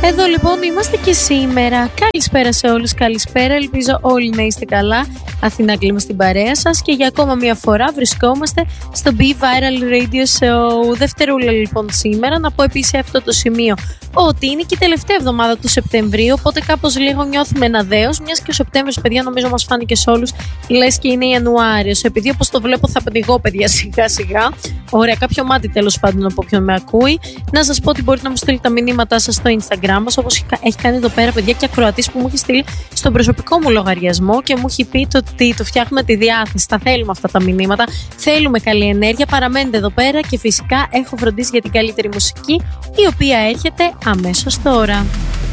Εδώ λοιπόν είμαστε και σήμερα. Καλησπέρα σε όλους, καλησπέρα. Ελπίζω όλοι να είστε καλά. Αθηνά Κλίμα στην παρέα σας και για ακόμα μια φορά βρισκόμαστε στο Be Viral Radio Show. Δευτερούλα λοιπόν σήμερα. Να πω επίσης σε αυτό το σημείο ότι είναι και η τελευταία εβδομάδα του Σεπτεμβρίου, οπότε κάπως λίγο νιώθουμε ένα δέος, μιας και ο Σεπτέμβριος, παιδιά, νομίζω μας φάνηκε σε όλους, λες και είναι Ιανουάριος. Επειδή όπως το βλέπω θα πετυχώ, παιδιά, σιγά σιγά. Ωραία, κάποιο μάτι τέλος πάντων από όποιον με ακούει. Να σας πω ότι μπορείτε να μου στείλετε τα μηνύματά σας στο Instagram μας, όπως έχει κάνει εδώ πέρα, παιδιά, και ακροατής που μου έχει στείλει στον προσωπικό μου λογαριασμό και μου έχει πει ότι το φτιάχνουμε τη διάθεση. Τα θέλουμε αυτά τα μηνύματα. Θέλουμε καλή ενέργεια. Παραμένετε εδώ πέρα και φυσικά έχω φροντίσει για την καλύτερη μουσική, η οποία έρχεται αμέσως τώρα.